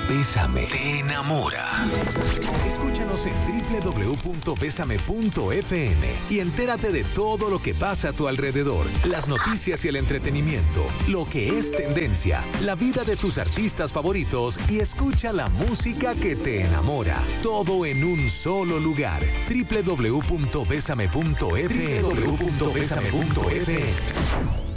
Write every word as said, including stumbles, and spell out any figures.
Bésame te enamora. Escúchanos en doble u doble u doble u punto bésame punto efe eme y entérate de todo lo que pasa a tu alrededor, las noticias y el entretenimiento, lo que es tendencia, la vida de tus artistas favoritos y escucha la música que te enamora. Todo en un solo lugar. doble u doble u doble u punto bésame punto efe eme. doble u doble u doble u punto bésame punto efe eme.